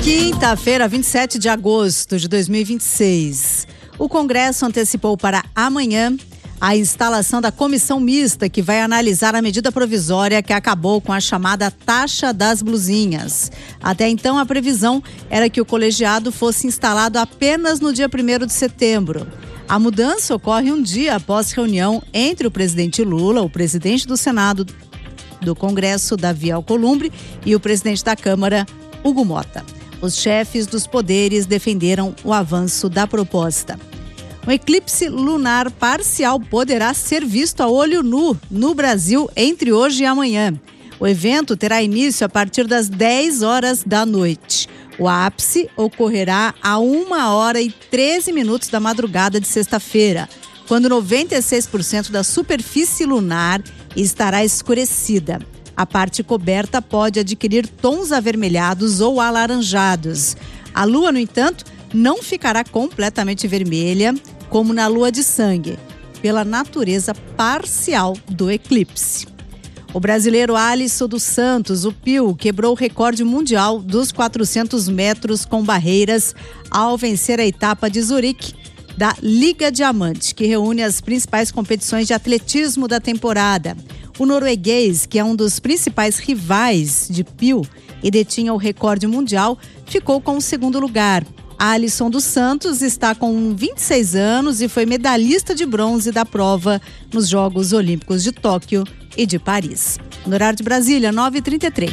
Quinta-feira, 27 de agosto de 2026. O Congresso antecipou para amanhã a instalação da comissão mista que vai analisar a medida provisória que acabou com a chamada taxa das blusinhas. Até então, a previsão era que o colegiado fosse instalado apenas no dia 1º de setembro. A mudança ocorre um dia após reunião entre o presidente Lula, o presidente do Senado do Congresso, Davi Alcolumbre, e o presidente da Câmara, Hugo Mota. Os chefes dos poderes defenderam o avanço da proposta. Um eclipse lunar parcial poderá ser visto a olho nu no Brasil entre hoje e amanhã. O evento terá início a partir das 10 horas da noite. O ápice ocorrerá a 1h13 da madrugada de sexta-feira, quando 96% da superfície lunar estará escurecida. A parte coberta pode adquirir tons avermelhados ou alaranjados. A lua, no entanto, não ficará completamente vermelha, como na lua de sangue, pela natureza parcial do eclipse. O brasileiro Alisson dos Santos, o Pio, quebrou o recorde mundial dos 400 metros com barreiras ao vencer a etapa de Zurique da Liga Diamante, que reúne as principais competições de atletismo da temporada. O norueguês, que é um dos principais rivais de Pio e detinha o recorde mundial, ficou com o segundo lugar. Alisson dos Santos está com 26 anos e foi medalhista de bronze da prova nos Jogos Olímpicos de Tóquio e de Paris. No horário de Brasília, 9h33.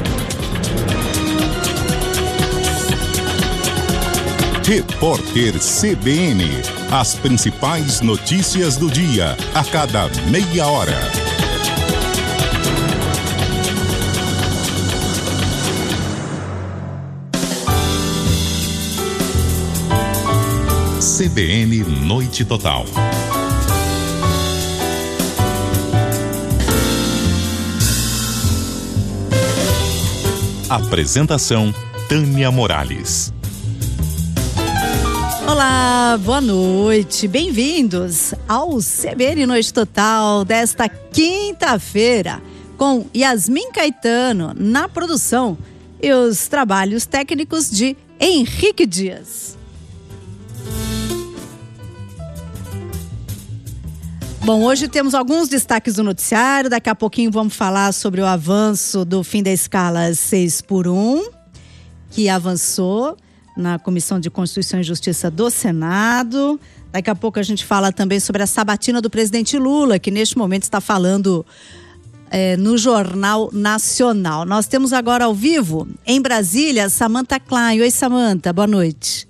Repórter CBN. As principais notícias do dia, a cada meia hora. CBN Noite Total. Apresentação: Tânia Morales. Olá, boa noite, bem-vindos ao CBN Noite Total desta quinta-feira, com Yasmin Caetano na produção e os trabalhos técnicos de Henrique Dias. Bom, hoje temos alguns destaques do noticiário. Daqui a pouquinho vamos falar sobre o avanço do fim da escala 6x1, que avançou na Comissão de Constituição e Justiça do Senado. Daqui a pouco a gente fala também sobre a sabatina do presidente Lula, que neste momento está falando no Jornal Nacional. Nós temos agora ao vivo, em Brasília, Samantha Klein. Oi, Samantha, boa noite.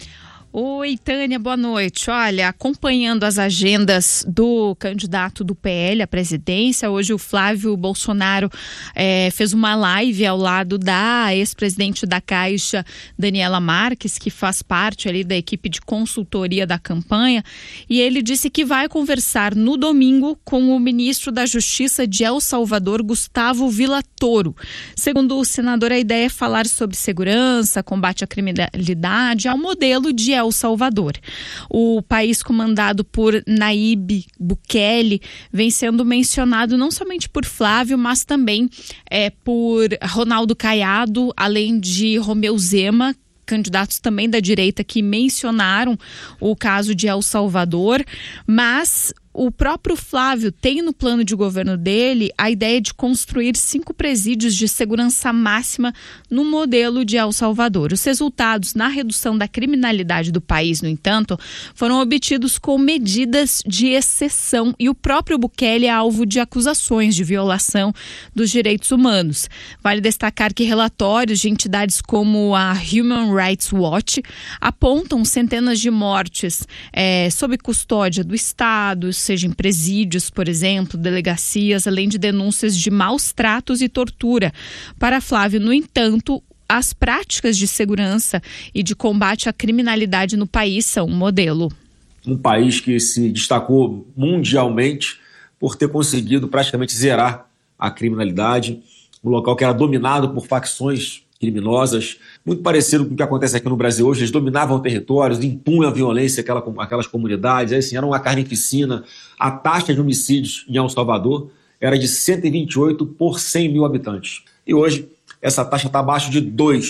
Oi, Tânia, boa noite. Olha, acompanhando as agendas do candidato do PL à presidência, hoje o Flávio Bolsonaro fez uma live ao lado da ex-presidente da Caixa, Daniela Marques, que faz parte ali da equipe de consultoria da campanha, e ele disse que vai conversar no domingo com o ministro da Justiça de El Salvador, Gustavo Villatoro. Segundo o senador, a ideia é falar sobre segurança, combate à criminalidade, ao modelo de El Salvador. O país comandado por Nayib Bukele vem sendo mencionado não somente por Flávio, mas também por Ronaldo Caiado, além de Romeu Zema, candidatos também da direita que mencionaram o caso de El Salvador, mas o próprio Flávio tem no plano de governo dele a ideia de construir 5 presídios de segurança máxima no modelo de El Salvador. Os resultados na redução da criminalidade do país, no entanto, foram obtidos com medidas de exceção e o próprio Bukele é alvo de acusações de violação dos direitos humanos. Vale destacar que relatórios de entidades como a Human Rights Watch apontam centenas de mortes sob custódia do Estado, seja em presídios, por exemplo, delegacias, além de denúncias de maus tratos e tortura. Para Flávio, no entanto, as práticas de segurança e de combate à criminalidade no país são um modelo. Um país que se destacou mundialmente por ter conseguido praticamente zerar a criminalidade, um local que era dominado por facções criminosas, muito parecido com o que acontece aqui no Brasil hoje. Eles dominavam territórios, impunham a violência aquelas comunidades, assim, era uma carnificina. A taxa de homicídios em El Salvador era de 128 por 100 mil habitantes. E hoje essa taxa está abaixo de 2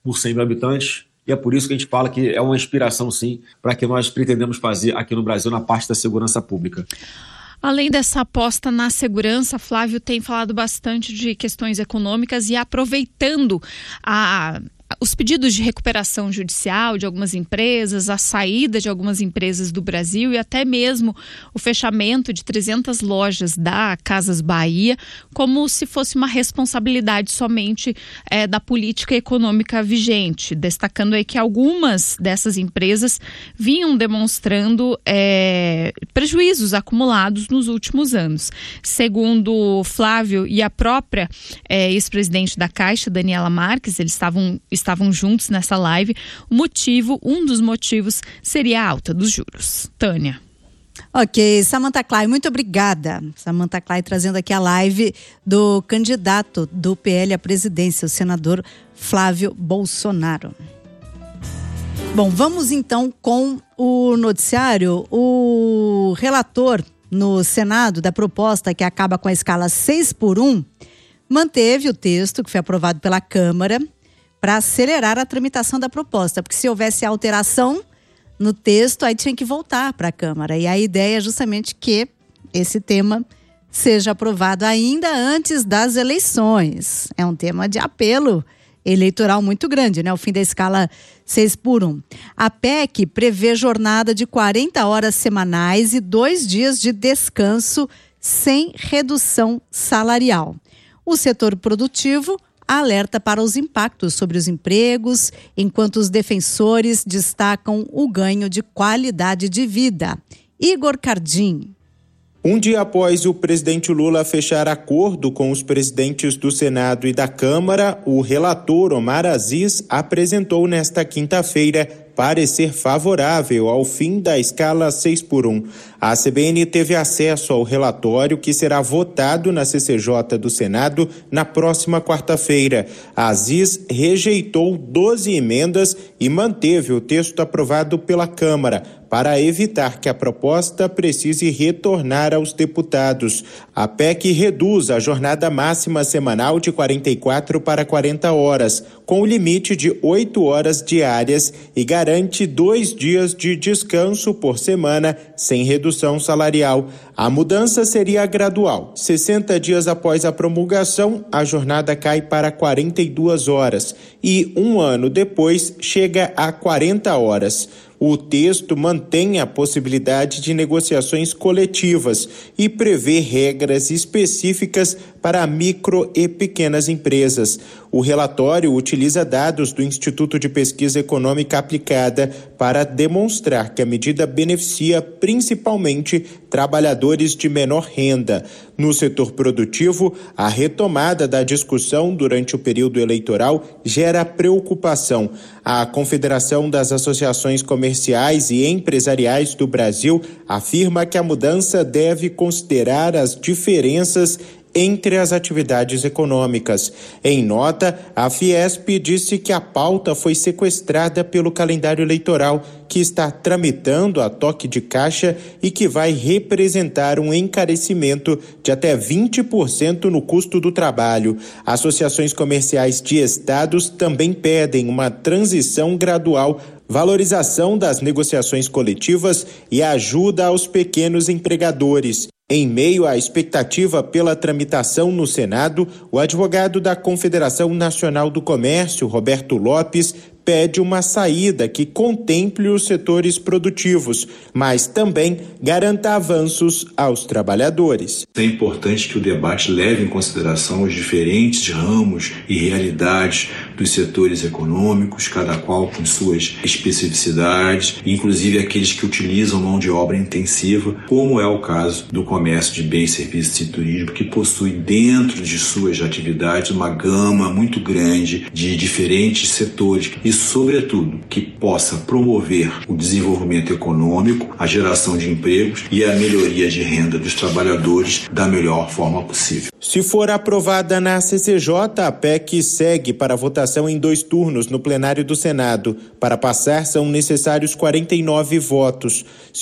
por 100 mil habitantes. E é por isso que a gente fala que é uma inspiração, sim, para que nós pretendemos fazer aqui no Brasil na parte da segurança pública. Além dessa aposta na segurança, Flávio tem falado bastante de questões econômicas e aproveitando os pedidos de recuperação judicial de algumas empresas, a saída de algumas empresas do Brasil e até mesmo o fechamento de 300 lojas da Casas Bahia, como se fosse uma responsabilidade somente da política econômica vigente, destacando aí que algumas dessas empresas vinham demonstrando prejuízos acumulados nos últimos anos. Segundo Flávio e a própria ex-presidente da Caixa, Daniela Marques, eles estavam juntos nessa live. Um dos motivos seria a alta dos juros. Tânia. Ok, Samantha Clay, muito obrigada. Samantha Clay trazendo aqui a live do candidato do PL à presidência, o senador Flávio Bolsonaro. Bom, vamos então com o noticiário. O relator no Senado da proposta que acaba com a escala 6x1 manteve o texto que foi aprovado pela Câmara para acelerar a tramitação da proposta, porque se houvesse alteração no texto, aí tinha que voltar para a Câmara. E a ideia é justamente que esse tema seja aprovado ainda antes das eleições. É um tema de apelo eleitoral muito grande, né? O fim da escala 6x1. A PEC prevê jornada de 40 horas semanais e 2 dias de descanso sem redução salarial. O setor produtivo alerta para os impactos sobre os empregos, enquanto os defensores destacam o ganho de qualidade de vida. Igor Cardim. Um dia após o presidente Lula fechar acordo com os presidentes do Senado e da Câmara, o relator Omar Aziz apresentou nesta quinta-feira parecer favorável ao fim da escala 6x1. A CBN teve acesso ao relatório que será votado na CCJ do Senado na próxima quarta-feira. Aziz rejeitou 12 emendas e manteve o texto aprovado pela Câmara, para evitar que a proposta precise retornar aos deputados. A PEC reduz a jornada máxima semanal de 44 para 40 horas, com o limite de 8 horas diárias e garante 2 dias de descanso por semana, sem redução salarial. A mudança seria gradual. 60 dias após a promulgação, a jornada cai para 42 horas e 1 ano depois chega a 40 horas. O texto mantém a possibilidade de negociações coletivas e prevê regras específicas para micro e pequenas empresas. O relatório utiliza dados do Instituto de Pesquisa Econômica Aplicada para demonstrar que a medida beneficia principalmente trabalhadores de menor renda. No setor produtivo, a retomada da discussão durante o período eleitoral gera preocupação. A Confederação das Associações Comerciais e Empresariais do Brasil afirma que a mudança deve considerar as diferenças entre as atividades econômicas. Em nota, a Fiesp disse que a pauta foi sequestrada pelo calendário eleitoral, que está tramitando a toque de caixa e que vai representar um encarecimento de até 20% no custo do trabalho. Associações comerciais de estados também pedem uma transição gradual, valorização das negociações coletivas e ajuda aos pequenos empregadores. Em meio à expectativa pela tramitação no Senado, o advogado da Confederação Nacional do Comércio, Roberto Lopes, pede uma saída que contemple os setores produtivos, mas também garanta avanços aos trabalhadores. É importante que o debate leve em consideração os diferentes ramos e realidades dos setores econômicos, cada qual com suas especificidades, inclusive aqueles que utilizam mão de obra intensiva, como é o caso do comércio de bens, serviços e turismo, que possui dentro de suas atividades uma gama muito grande de diferentes setores e, sobretudo, que possa promover o desenvolvimento econômico, a geração de empregos e a melhoria de renda dos trabalhadores da melhor forma possível. Se for aprovada na CCJ, a PEC segue para votação em 2 turnos no plenário do Senado. Para passar, são necessários 49 votos.